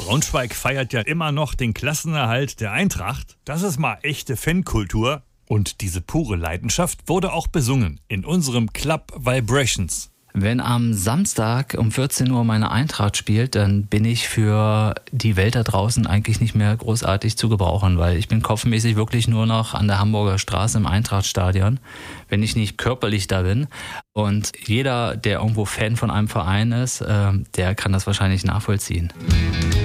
Braunschweig feiert ja immer noch den Klassenerhalt der Eintracht. Das ist mal echte Fankultur. Und diese pure Leidenschaft wurde auch besungen in unserem Club Vibrations. Wenn am Samstag um 14 Uhr meine Eintracht spielt, dann bin ich für die Welt da draußen eigentlich nicht mehr großartig zu gebrauchen, weil ich bin kopfmäßig wirklich nur noch an der Hamburger Straße im Eintrachtstadion, wenn ich nicht körperlich da bin. Und jeder, der irgendwo Fan von einem Verein ist, der kann das wahrscheinlich nachvollziehen.